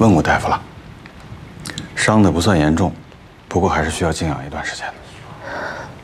问过大夫了，伤的不算严重，不过还是需要静养一段时间的。